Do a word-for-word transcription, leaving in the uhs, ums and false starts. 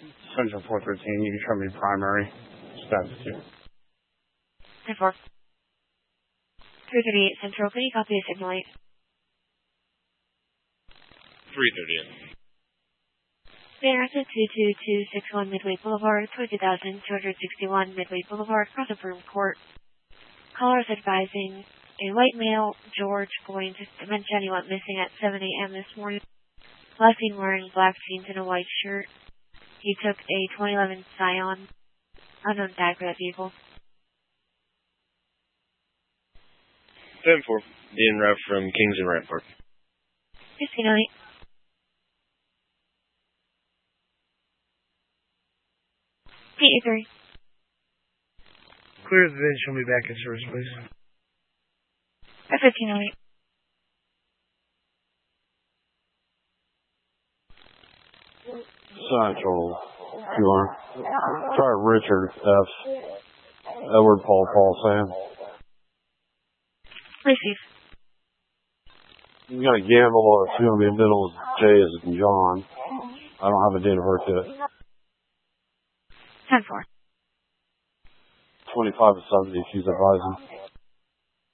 Central four thirteen, you can show me primary. Status two. ten four. three thirty-eight Central, can you copy a signal eight? three thirty-eight. Interactive two two two six one Midway Boulevard, twenty thousand two hundred sixty-one Midway Boulevard, Cross Broom Court. Callers advising a white male, George, going to dementia, he went missing at seven a.m. this morning. Last seen wearing black jeans and a white shirt. He took a twenty eleven Scion. Unknown tag for that vehicle. ten four. In route from Kings and Rampart. fifteen oh eight. eight three. Clear the then show me back in service, please. At fifteen oh eight. Central, you are. Try Richard F. Edward Paul Paul Sam. Receive. You got a gamble, it's going to be middle J as in John. I don't have a date of birth yet. ten four. twenty-five to seventy, she's advising.